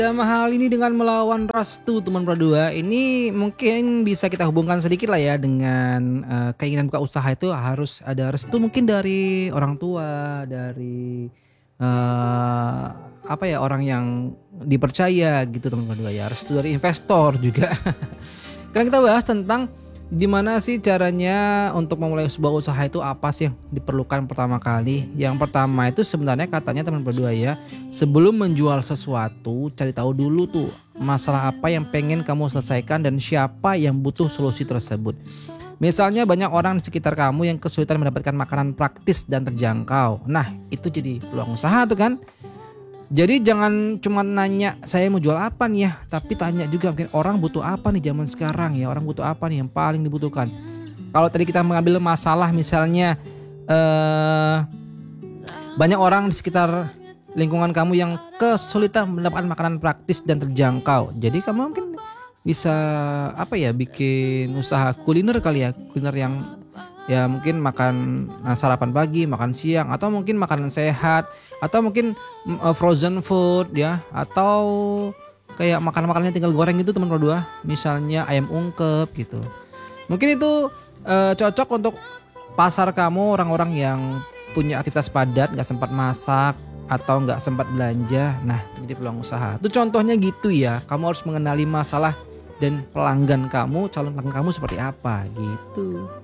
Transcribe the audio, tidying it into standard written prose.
Dalam hal ini dengan melawan restu teman berdua, ini mungkin bisa kita hubungkan sedikit lah ya dengan, keinginan buka usaha itu harus ada restu mungkin dari orang tua, dari, apa ya, orang yang dipercaya gitu teman berdua ya, restu dari investor juga. Sekarang kita bahas tentang gimana sih caranya untuk memulai sebuah usaha itu apa sih yang diperlukan pertama kali. Yang pertama itu sebenarnya katanya teman berdua ya, sebelum menjual sesuatu cari tahu dulu tuh masalah apa yang pengen kamu selesaikan dan siapa yang butuh solusi tersebut. Misalnya banyak orang di sekitar kamu yang kesulitan mendapatkan makanan praktis dan terjangkau. Nah, itu jadi peluang usaha tuh kan. Jadi jangan cuma nanya saya mau jual apa nih ya, tapi tanya juga mungkin orang butuh apa nih zaman sekarang ya, orang butuh apa nih yang paling dibutuhkan. Kalau tadi kita mengambil masalah misalnya eh banyak orang di sekitar lingkungan kamu yang kesulitan mendapatkan makanan praktis dan terjangkau. Jadi kamu mungkin bisa apa ya bikin usaha kuliner kali ya, kuliner yang ya mungkin makan sarapan pagi, makan siang, atau mungkin makanan sehat, atau mungkin frozen food ya, atau kayak makan-makanannya tinggal goreng gitu teman berdua. Misalnya ayam ungkep gitu. Mungkin itu cocok untuk pasar kamu orang-orang yang punya aktivitas padat, nggak sempat masak atau nggak sempat belanja. Nah, itu jadi peluang usaha. Itu contohnya gitu ya. Kamu harus mengenali masalah dan pelanggan kamu, calon pelanggan kamu seperti apa gitu.